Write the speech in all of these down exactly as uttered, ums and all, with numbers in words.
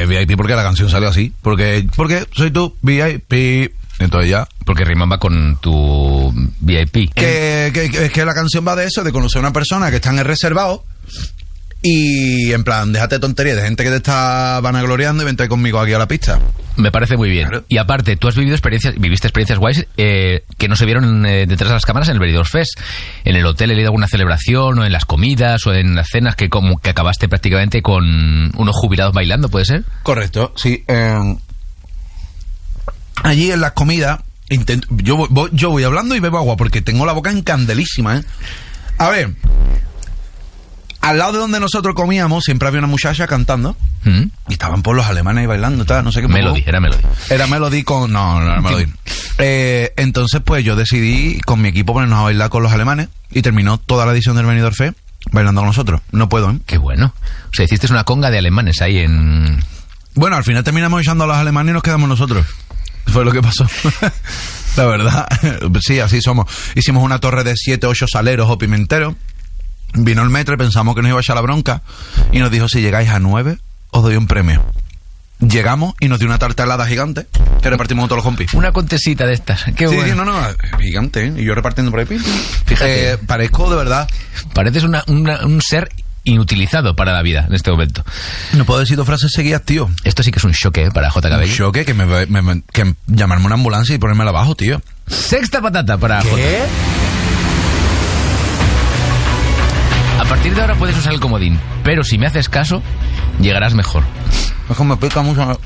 V I P porque la canción salió así. Porque, porque soy tu V I P. Entonces ya. Porque rimaba con tu V I P. Que, que, que, es que la canción va de eso, de conocer a una persona que está en el reservado. Y en plan, déjate tonterías de gente que te está vanagloriando y vente conmigo aquí a la pista. Me parece muy bien. Claro. Y aparte, tú has vivido experiencias, viviste experiencias guays eh, que no se vieron eh, detrás de las cámaras en el Benidorm Fest. En el hotel he leído alguna celebración, o en las comidas, o en las cenas, que como que acabaste prácticamente con unos jubilados bailando, ¿puede ser? Correcto, sí. Eh, allí en las comidas, intento, yo, voy, yo voy hablando y bebo agua porque tengo la boca encandelísima, ¿eh? A ver... Al lado de donde nosotros comíamos siempre había una muchacha cantando ¿Mm? Y estaban por los alemanes ahí bailando, tal, no sé qué. Melody, era Melody. Era Melody con... No, no era Melody. eh, entonces pues yo decidí con mi equipo ponernos a bailar con los alemanes y terminó toda la edición del Benidorm Fest bailando con nosotros. No puedo, ¿eh? Qué bueno. O sea, hiciste una conga de alemanes ahí en... Bueno, al final terminamos echando a los alemanes y nos quedamos nosotros. Fue lo que pasó. La verdad. Sí, así somos. Hicimos una torre de siete, ocho saleros o pimenteros. Vino el metro y pensamos que nos iba a echar la bronca y nos dijo, si llegáis a nueve os doy un premio. Llegamos y nos dio una tarta helada gigante que repartimos con todos los compis. Una contesita de estas. Qué sí, bueno. Sí, no, no, gigante, ¿eh? Y yo repartiendo por ahí. Fíjate. Eh, parezco de verdad. Pareces una, una, un ser inutilizado para la vida en este momento. No puedo decir dos frases seguidas, tío. Esto sí que es un choque, ¿eh? Para J. Cabello. Un choque que, me, me, me, que llamarme una ambulancia y ponérmela abajo, tío. Sexta patata para ¿Qué? J. A partir de ahora puedes usar el comodín, pero si me haces caso, llegarás mejor. Es que me pica mucho.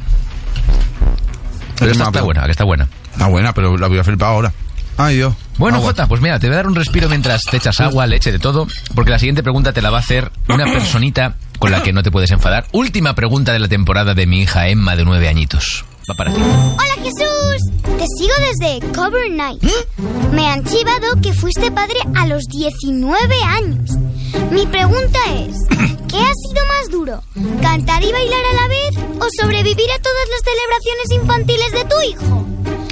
Pero esta está buena, que está buena. Está buena, pero la voy a flipar ahora. Ay, Dios. Bueno, agua. Jota, pues mira, te voy a dar un respiro mientras te echas agua, leche, de todo, porque la siguiente pregunta te la va a hacer una personita con la que no te puedes enfadar. Última pregunta de la temporada de mi hija Emma, de nueve añitos. Va para ti. ¡Hola, Jesús! Te sigo desde Cover Night. Me han chivado que fuiste padre a los diecinueve años. Mi pregunta es, ¿qué ha sido más duro? ¿Cantar y bailar a la vez o sobrevivir a todas las celebraciones infantiles de tu hijo?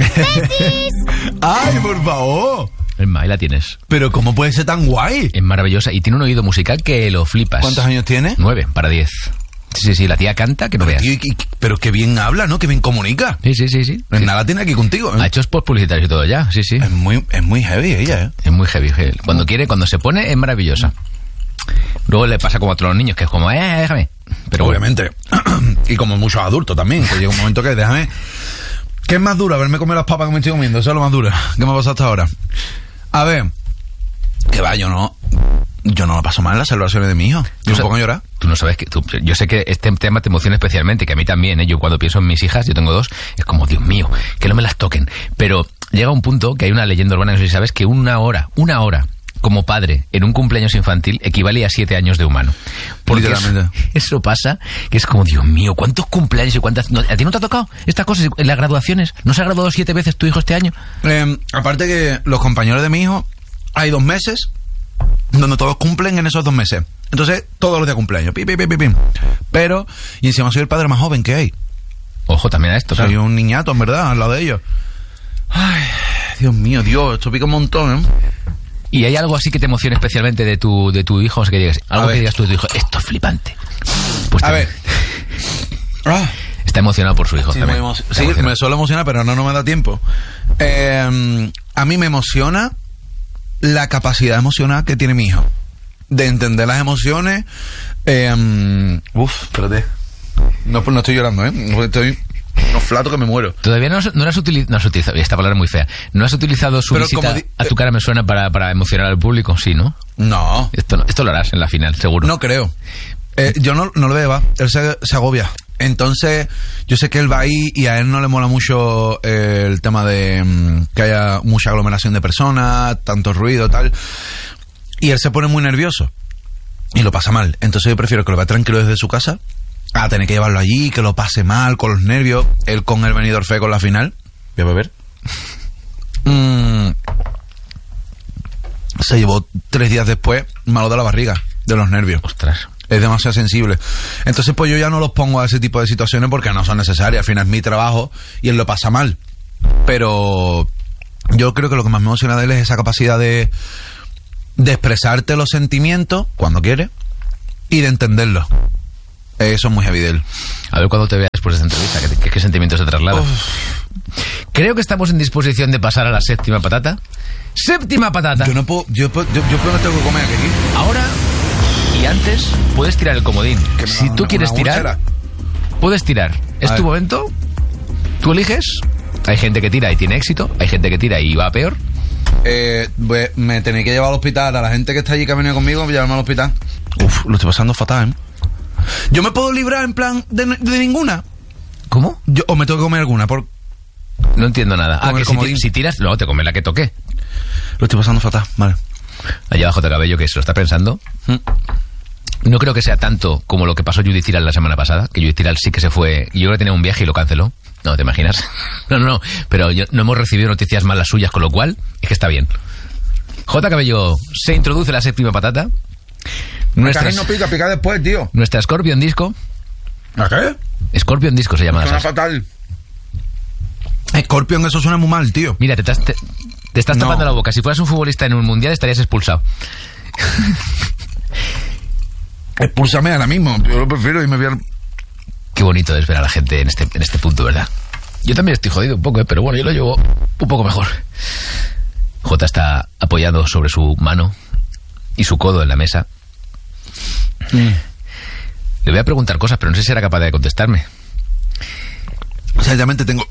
¡Besis! ¡Ay, por favor! Emma, ahí la tienes. Pero ¿cómo puede ser tan guay? Es maravillosa y tiene un oído musical que lo flipas. ¿Cuántos años tiene? Nueve, para diez. Sí, sí, sí, la tía canta que no pero, veas. Tío, y, pero qué bien habla, ¿no? Qué bien comunica. Sí, sí, sí, sí. Pues nada, la tiene aquí contigo, ¿eh? Ha hecho spots publicitarios y todo ya, sí, sí. Es muy, es muy heavy ella, ¿eh? Es muy heavy, heavy. Cuando quiere, cuando se pone, es maravillosa. Luego le pasa como a todos los niños, que es como, eh, déjame. Pero obviamente. Bueno. Y como muchos adultos también, que llega un momento que déjame. ¿Qué es más duro? Haberme comido las papas que me estoy comiendo. Eso es lo más duro. ¿Qué me ha pasado hasta ahora? A ver. Que va, yo no... Yo no lo paso mal en las celebraciones de mi hijo. Yo me pongo a llorar. Tú no sabes que... Tú, yo sé que este tema te emociona especialmente, que a mí también, ¿eh? Yo cuando pienso en mis hijas, yo tengo dos, es como, Dios mío, que no me las toquen. Pero llega un punto que hay una leyenda urbana, no sé si sabes, que una hora, una hora, como padre, en un cumpleaños infantil, equivale a siete años de humano. Porque literalmente. Eso, eso pasa, que es como, Dios mío, ¿cuántos cumpleaños y cuántas... No, ¿a ti no te ha tocado estas cosas en las graduaciones? ¿No se ha graduado siete veces tu hijo este año? Eh, aparte que los compañeros de mi hijo, hay dos meses... donde todos cumplen en esos dos meses. Entonces, todos los días cumpleaños. Pi, pi, pi, pi, pi. Pero, y encima soy el padre más joven que hay. Ojo, también a esto. Soy claro. un niñato, en verdad, al lado de ellos. Ay, Dios mío, Dios, esto pica un montón, ¿eh? ¿Y hay algo así que te emocione especialmente de tu, de tu hijo? O sea, que digas, algo a que ver. digas tú de tu hijo, esto es flipante. Pues a también. ver. Ah. Está emocionado por su hijo Sí, también. me, emo- sí me suele emocionar, pero no, no me da tiempo. Eh, a mí me emociona la capacidad emocional que tiene mi hijo. De entender las emociones. Eh, uf, espérate. No, pues no estoy llorando, ¿eh? Estoy... No flato que me muero. Todavía no, no has utilizado... No has utilizado... Esta palabra es muy fea. ¿No has utilizado su Pero visita di- a tu cara me suena para, para emocionar al público? Sí, ¿no? No. Esto, no, esto lo harás en la final, seguro. No creo. Eh, yo no, no lo veo, va. Él se, se agobia. Entonces, yo sé que él va ahí y a él no le mola mucho eh, el tema de mm, que haya mucha aglomeración de personas, tanto ruido, tal. Y él se pone muy nervioso. Y lo pasa mal. Entonces yo prefiero que lo vea tranquilo desde su casa a tener que llevarlo allí, que lo pase mal, con los nervios. Él con el Benidorm Fest con la final. Voy a beber. Mm, se llevó tres días después malo de la barriga, de los nervios. Ostras. Es demasiado sensible. Entonces, pues yo ya no los pongo a ese tipo de situaciones porque no son necesarias. Al final es mi trabajo y él lo pasa mal. Pero yo creo que lo que más me emociona de él es esa capacidad de, de expresarte los sentimientos cuando quiere y de entenderlos. Eso es muy heavy de él. A ver cuando te veas después de esta entrevista? ¿Qué, qué, qué sentimientos se trasladan? Creo que estamos en disposición de pasar a la séptima patata. ¡Séptima patata! Yo no puedo... Yo, yo, yo primero tengo que comer aquí. Ahora y antes puedes tirar el comodín. Que me Si da tú una- quieres una tirar, úlcera. puedes tirar. Es A tu ver. momento. Tú eliges. Hay gente que tira y tiene éxito. Hay gente que tira y va a peor. Eh, pues, me tenéis que llevar al hospital. A la gente que está allí que ha venido conmigo, llevarme al hospital. Uf, lo estoy pasando fatal, ¿eh? ¿Yo me puedo librar en plan de, de ninguna? ¿Cómo? Yo, ¿O me tengo que comer alguna? Por... No entiendo nada. Ah, Con que el si, ti- comodín. si tiras, luego te comes la que toque. Lo estoy pasando fatal, vale. Allá abajo de cabello que se lo está pensando. Mm. No creo que sea tanto como lo que pasó Judith Tiral la semana pasada, que Judith Tiral sí que se fue, y yo creo que tenía un viaje y lo canceló. No, ¿te imaginas? No, no, no, pero yo, no hemos recibido noticias más las suyas, con lo cual es que está bien. J. Cabello se introduce la séptima patata. Nuestra, no pica, pica después, tío. nuestra Scorpion Disco. ¿A qué? Scorpion Disco se llama la Suena salsa. fatal. Scorpion, eso suena muy mal, tío. Mira, te, estás- te, te estás No. tapando la boca. Si fueras un futbolista en un mundial estarías expulsado. Expúlsame ahora mismo. Yo lo prefiero y me voy al... Qué bonito es ver a la gente en este, en este punto, ¿verdad? Yo también estoy jodido un poco, ¿eh? Pero bueno, yo lo llevo un poco mejor. J está apoyado sobre su mano y su codo en la mesa. Mm. Le voy a preguntar cosas, pero no sé si será capaz de contestarme. Exactamente, tengo...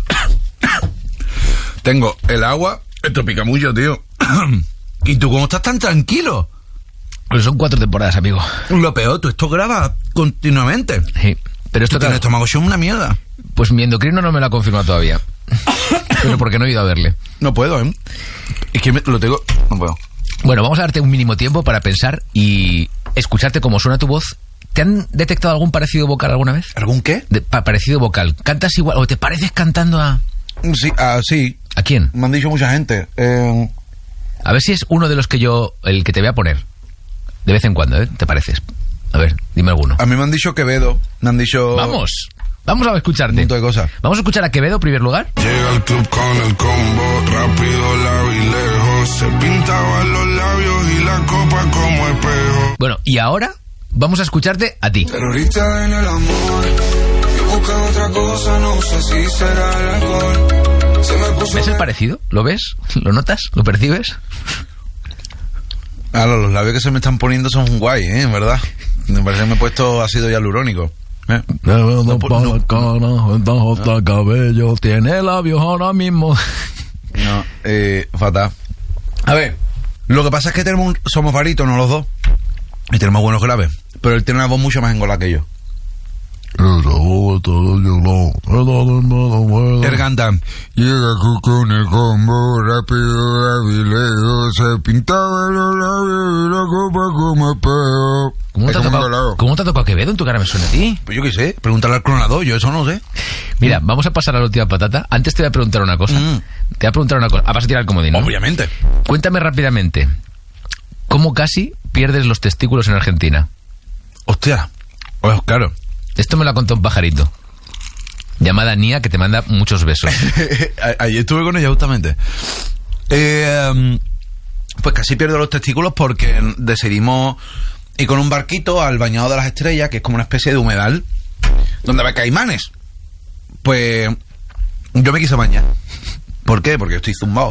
tengo el agua. Esto pica mucho, tío. ¿Y tú cómo estás tan tranquilo? Pues son cuatro temporadas, amigo. Lo peor, tú esto grabas continuamente. Sí, pero esto Esto tiene claro, estómago, es una mierda. pues mi endocrino no me lo ha confirmado todavía. Pero porque no he ido a verle. No puedo, ¿eh? Es que me- lo tengo... No puedo. Bueno, vamos a darte un mínimo tiempo para pensar y escucharte cómo suena tu voz. ¿Te han detectado algún parecido vocal alguna vez? ¿Algún qué? De- pa- parecido vocal. ¿Cantas igual o te pareces cantando a... Sí, ah, sí. ¿A quién? Me han dicho mucha gente. Eh, A ver si es uno de los que yo... El que te voy a poner. De vez en cuando, ¿eh? ¿Te pareces? A ver, dime alguno. a mí me han dicho Quevedo. Me han dicho... Vamos. Vamos a escucharte. Un montón de cosas. Vamos a escuchar a Quevedo en primer lugar. Llega al club con el combo, rápido la vi lejos. Se pintaban los labios y la copa como espejo. Bueno, y ahora vamos a escucharte a ti. Pero ahorita en el amor, yo busco otra cosa, no sé si será el alcohol. Se me puso ¿Ves el parecido? ¿Lo ves? ¿Lo notas? ¿Lo percibes? Ah, los labios que se me están poniendo son guay, ¿eh? En verdad. Me parece que me he puesto ácido hialurónico. ¿Eh? Quevedo No, para no. la cara, J. Cabello tiene labios ahora mismo. No, eh, fatal. A ver, lo que pasa es que tenemos un- somos barítonos los dos. Y tenemos buenos graves. Pero él tiene una voz mucho más engolada que yo. Él canta. Llega con el combo, rápido la vi lejos. Se pintaba los labios y la copa como espejo. ¿Cómo Es te, ha como tocado, engolado. ¿Cómo te ha tocado Quevedo? En tu cara me suena a ti. Pues yo qué sé, pregúntale al clonador, yo eso no sé. Mira, vamos a pasar a la última patata. Antes te voy a preguntar una cosa. Mm. Te voy a preguntar una cosa. Ah, vas a tirar el comodín, ¿no? Obviamente. Cuéntame rápidamente. ¿Cómo casi pierdes los testículos en Argentina? Hostia. Pues claro. Esto me lo ha contado un pajarito. Llamada Nia, que te manda muchos besos. A- Ayer estuve con ella justamente. Eh, um, pues casi pierdo los testículos porque decidimos ir con un barquito al bañado de las estrellas, que es como una especie de humedal, donde va caimanes. Pues yo me quise bañar. ¿Por qué? Porque estoy zumbado.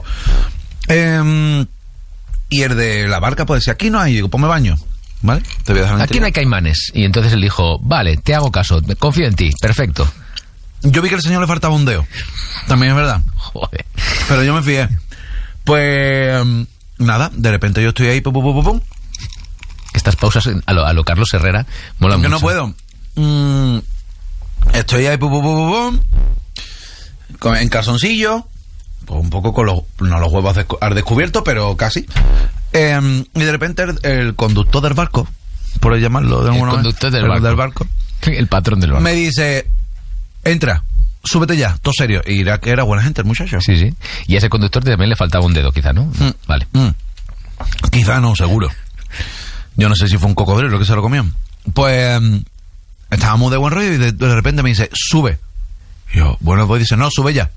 Eh, y el de la barca pues decía, aquí no hay. Digo, pues me baño. ¿Vale? Te voy a dejar en el Aquí no hay caimanes. Y entonces él dijo, vale, te hago caso, confío en ti, perfecto. Yo vi que al señor le faltaba un dedo. También es verdad. Joder. Pero yo me fié. Pues mm, nada, de repente yo estoy ahí, pum, pum, pum, pum. Estas pausas en- a lo, a lo Carlos Herrera molan Aunque mucho. no puedo. Mm, estoy ahí, pum, pum, pum, pum, con- en calzoncillo. Pues un poco con los, no los huevos descu- al descubierto, pero casi. Eh, y de repente el, el conductor del barco, por llamarlo de El alguna conductor manera, del el barco. El patrón del barco. me dice, entra, súbete ya, todo serio. Y era que era buena gente el muchacho. Sí, sí. Y a ese conductor también le faltaba un dedo, quizá, ¿no? Mm. Vale. Mm. Quizá no, seguro. Yo no sé si fue un cocodrilo que se lo comían. Pues mm, estábamos de buen rollo y de, de repente me dice, sube. Y yo, bueno, pues dice, no, sube ya.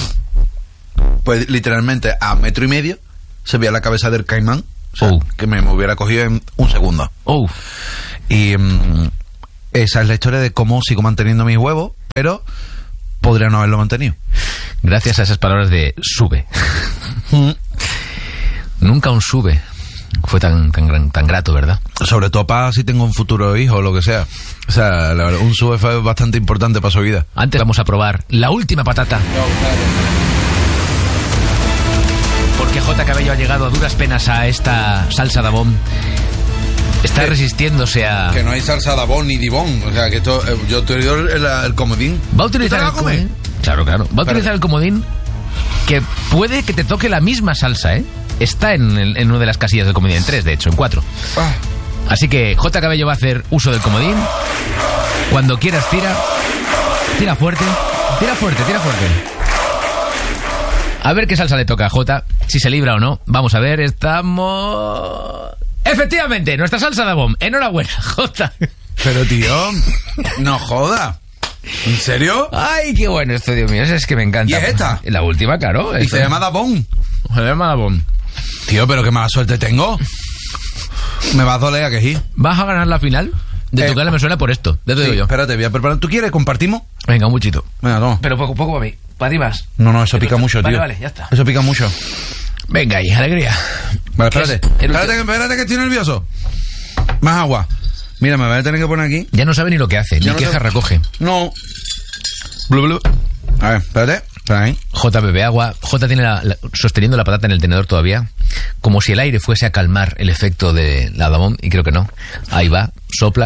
Pues literalmente a metro y medio se veía la cabeza del caimán. O sea, Oh. que me, me hubiera cogido en un segundo. Oh, Y mm, esa es la historia de cómo sigo manteniendo mis huevos. pero podría no haberlo mantenido. Gracias a esas palabras de sube. Nunca un sube fue tan, tan, tan grato, ¿verdad? Sobre todo para si tengo un futuro hijo o lo que sea. O sea, la verdad, un sube fue bastante importante para su vida. Antes vamos a probar la última patata. Porque J. Cabello ha llegado a duras penas a esta salsa Dabón. Está que, resistiéndose a... Que no hay salsa Dabón ni Dibón. O sea, que esto... Eh, yo te digo el, el comodín. Va a utilizar el comodín. Claro, claro. Va a utilizar Pero... el comodín que puede que te toque la misma salsa, ¿eh? Está en, el, en una de las casillas del comodín. En tres, de hecho, en cuatro. Ah. Así que J. Cabello va a hacer uso del comodín. Cuando quieras, tira. Tira fuerte. Tira fuerte, tira fuerte. A ver qué salsa le toca a J. Si se libra o no. Vamos a ver. Estamos... Efectivamente, nuestra salsa Dabón. Enhorabuena, J. Pero, tío, no joda. ¿En serio? Ay, qué bueno esto, Dios mío. Es que me encanta. ¿Y es esta? La última, claro. Y se llama Dabón. Se llama Dabón. Tío, pero qué mala suerte tengo. Me va a doler a que sí. ¿Vas a ganar la final? De eh, tu cara me suena por esto. Ya te sí, digo yo. Espérate, voy a preparar. ¿Tú quieres? ¿Compartimos? Venga, un muchito. Venga, toma. Pero poco, poco para mí. Para ti más. No, no, eso pica mucho, tío. Vale, vale, ya está. Eso pica mucho. Venga ahí, alegría. Vale, espérate. Espérate, espérate que estoy nervioso. Más agua. Mira, me voy a tener que poner aquí. Ya no sabe ni lo que hace, ya ni no qué jarra recoge. No. Blu, blu. A ver, espérate. Espera ahí. J bebe agua. J tiene la, la, sosteniendo la patata en el tenedor todavía. Como si el aire fuese a calmar el efecto de la Dabón. Y creo que no. Ahí va. Sopla.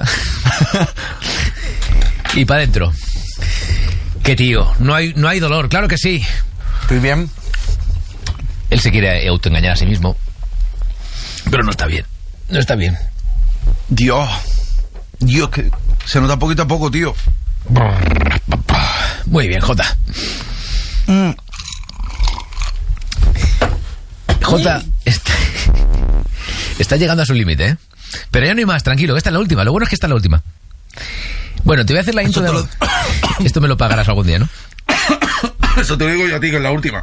Y para adentro. Qué tío. No hay, no hay dolor. Claro que sí. Estoy bien. Él se quiere autoengañar a sí mismo. Pero no está bien. No está bien. Dios. Dios, que se nota poquito a poco, tío. Muy bien, J. Mm. J está, está llegando a su límite, ¿eh? Pero ya no hay más, tranquilo, que esta es la última. Lo bueno es que esta es la última. Bueno, te voy a hacer la intro de... Lo... Esto me lo pagarás algún día, ¿no? Eso te lo digo yo a ti, que es la última.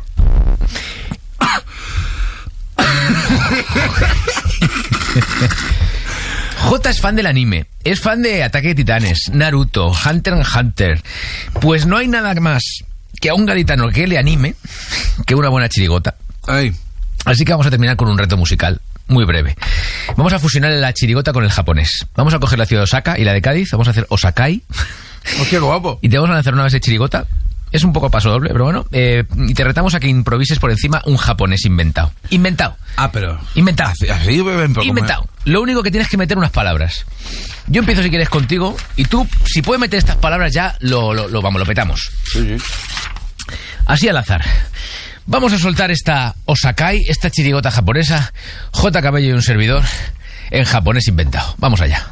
J es fan del anime, es fan de Ataque de Titanes, Naruto, Hunter x Hunter. Pues no hay nada más que a un gaditano que le anime que una buena chirigota. Ay. Así que vamos a terminar con un reto musical muy breve. Vamos a fusionar la chirigota con el japonés. Vamos a coger la ciudad de Osaka y la de Cádiz. Vamos a hacer Osakai. ¡Oh, qué guapo! Y te vamos a lanzar una vez de chirigota. Es un poco paso doble, pero bueno. Eh, y te retamos a que improvises por encima un japonés inventado. Inventado. Ah, pero... Inventado. Así, así beben, inventado. Lo único que tienes que meter unas palabras. Yo empiezo si quieres contigo. Y tú, si puedes meter estas palabras ya, lo, lo, lo vamos, lo petamos. Sí, sí. Así al azar. Vamos a soltar esta Osakai, esta chirigota japonesa. J. Cabello y un servidor en japonés inventado. Vamos allá.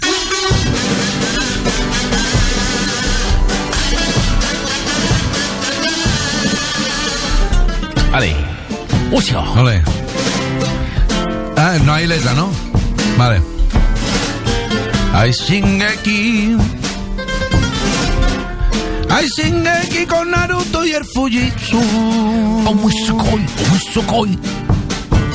Vale. Ucio. Vale. Ah, no hay letra, ¿no? Vale. Hay Shingeki. Hay Shingeki con Naruto y el Fujitsu. Oh, muy sugoi, muy sugoi.